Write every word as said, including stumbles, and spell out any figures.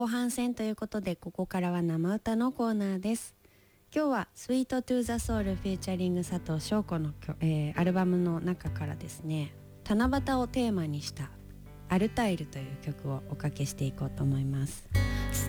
後半戦ということで、ここからは生歌のコーナーです。今日は Sweet to the Soul フィーチャリング佐藤翔子の、えー、アルバムの中からですね、七夕をテーマにしたアルタイルという曲をおかけしていこうと思います。